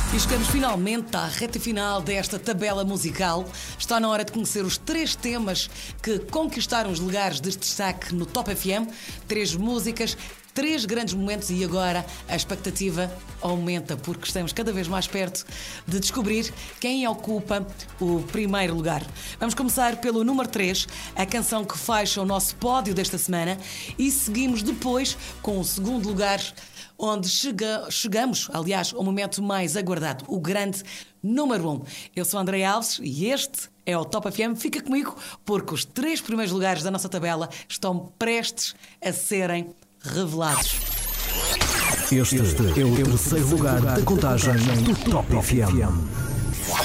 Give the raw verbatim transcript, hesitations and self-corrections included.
E chegamos finalmente à reta final desta tabela musical. Está na hora de conhecer os três temas que conquistaram os lugares de destaque no Top F M. Três músicas, três grandes momentos e agora a expectativa aumenta porque estamos cada vez mais perto de descobrir quem ocupa o primeiro lugar. Vamos começar pelo número três, a canção que fecha o nosso pódio desta semana, e seguimos depois com o segundo lugar, onde chega, chegamos, aliás, ao momento mais aguardado, o grande número um. Eu sou André Alves e este é o Top F M. Fica comigo porque os três primeiros lugares da nossa tabela estão prestes a serem revelados. Este é o terceiro lugar da contagem do Top F M.